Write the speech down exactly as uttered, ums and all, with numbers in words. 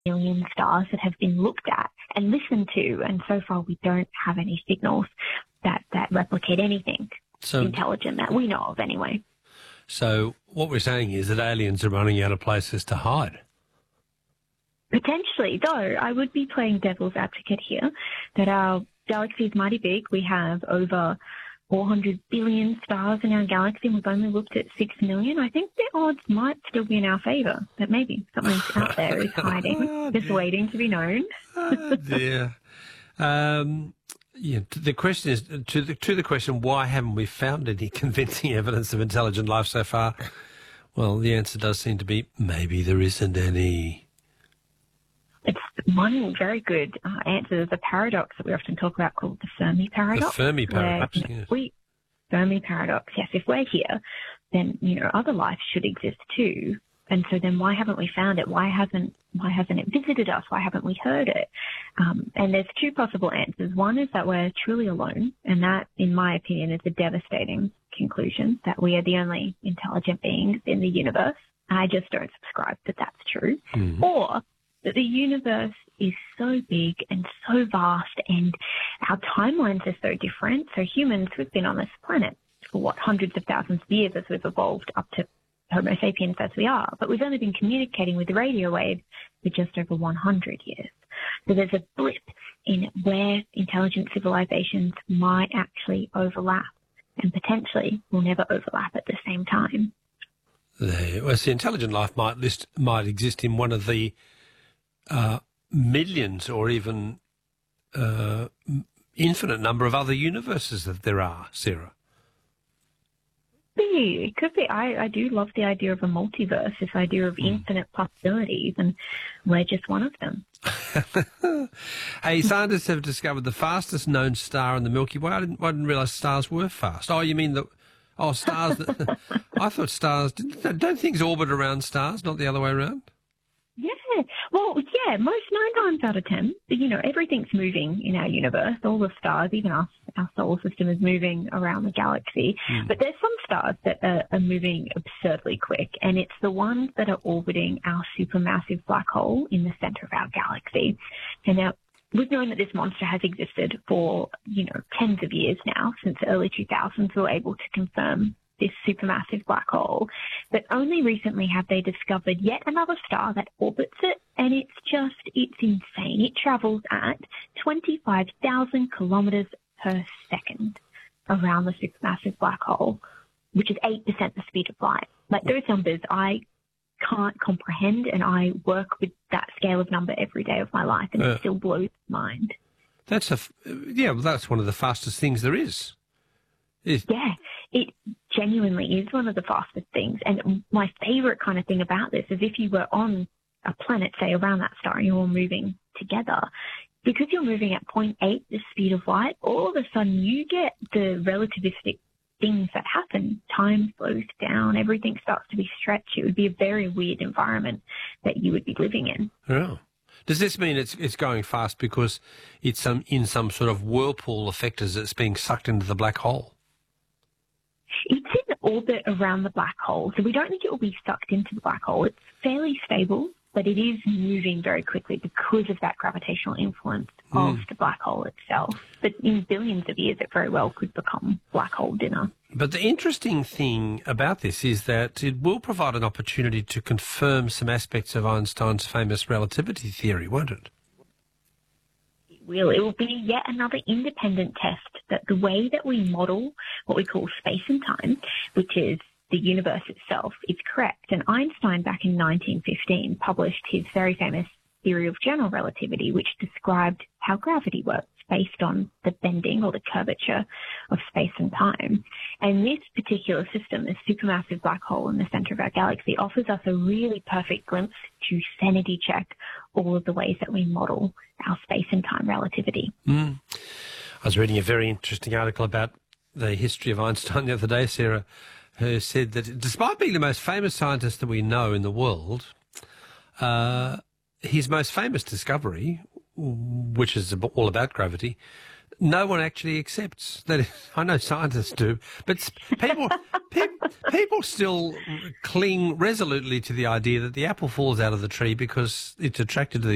million stars that have been looked at and listened to, and so far we don't have any signals that, that replicate anything so, intelligent that we know of anyway. So what we're saying is that aliens are running out of places to hide. Potentially, though, I would be playing devil's advocate here, that our galaxy is mighty big. We have over four hundred billion stars in our galaxy, and we've only looked at six million. I think the odds might still be in our favour, that maybe something out there is hiding, oh, just waiting to be known. Oh, dear. Um, yeah, the question is, to the, to the question, why haven't we found any convincing evidence of intelligent life so far? Well, the answer does seem to be maybe there isn't any. It's one very good uh, answer. There's a paradox that we often talk about called the Fermi paradox. The Fermi paradox, where, yes. We, Fermi paradox, yes. If we're here, then, you know, other life should exist too. And so then why haven't we found it? Why hasn't why hasn't it visited us? Why haven't we heard it? Um, and there's two possible answers. One is that we're truly alone, and that, in my opinion, is a devastating conclusion, that we are the only intelligent beings in the universe. I just don't subscribe that that's true. Mm-hmm. Or that the universe is so big and so vast, and our timelines are so different. So humans, we've been on this planet for, what, hundreds of thousands of years as we've evolved up to Homo sapiens as we are. But we've only been communicating with the radio waves for just over one hundred years. So there's a blip in where intelligent civilizations might actually overlap, and potentially will never overlap at the same time. There. Well, see, intelligent life might list, might exist in one of the Uh, millions or even uh, infinite number of other universes that there are, Sarah. It could be. I, I do love the idea of a multiverse, this idea of mm. infinite possibilities, and we're just one of them. Hey, scientists have discovered the fastest known star in the Milky Way. I didn't, I didn't realise stars were fast. Oh, you mean the... Oh, stars... that, I thought stars... Didn't, don't things orbit around stars, not the other way around? Yeah, well, yeah, most nine times out of ten, you know, everything's moving in our universe. All the stars, even us, our solar system is moving around the galaxy. Mm. But there's some stars that are, are moving absurdly quick, and it's the ones that are orbiting our supermassive black hole in the center of our galaxy. And now, we've known that this monster has existed for, you know, tens of years now. Since the early two thousands, we were able to confirm this supermassive black hole, but only recently have they discovered yet another star that orbits it, and it's just, it's insane. It travels at twenty-five thousand kilometers per second around the supermassive black hole, which is eight percent the speed of light. Like, those numbers I can't comprehend, and I work with that scale of number every day of my life, and uh, it still blows my mind. That's a, yeah, well, that's one of the fastest things there is. Is yeah, it genuinely is one of the fastest things. And my favourite kind of thing about this is if you were on a planet, say, around that star, and you're all moving together, because you're moving at zero point eight the speed of light, all of a sudden you get the relativistic things that happen. Time slows down, everything starts to be stretched. It would be a very weird environment that you would be living in. Yeah. Does this mean it's it's going fast because it's some in some sort of whirlpool effect as it's being sucked into the black hole? It's in orbit around the black hole, so we don't think it will be sucked into the black hole. It's fairly stable, but it is moving very quickly because of that gravitational influence mm. of the black hole itself. But in billions of years, it very well could become black hole dinner. But the interesting thing about this is that it will provide an opportunity to confirm some aspects of Einstein's famous relativity theory, won't it? Will. It will be yet another independent test that the way that we model what we call space and time, which is the universe itself, is correct. And Einstein, back in nineteen fifteen, published his very famous theory of general relativity, which described how gravity works based on the bending or the curvature of space and time. And this particular system, this supermassive black hole in the center of our galaxy, offers us a really perfect glimpse to sanity check all of the ways that we model our space and time relativity. Mm. I was reading a very interesting article about the history of Einstein the other day, Sarah, who said that despite being the most famous scientist that we know in the world, uh, his most famous discovery, which is all about gravity, no one actually accepts. That I know scientists do, but people pe people still cling resolutely to the idea that the apple falls out of the tree because it's attracted to the